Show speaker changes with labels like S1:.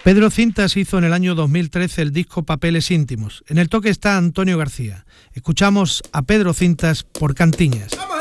S1: Pedro Cintas hizo en el año 2013 el disco Papeles íntimos. En el toque está Antonio García. Escuchamos a Pedro Cintas por Cantiñas.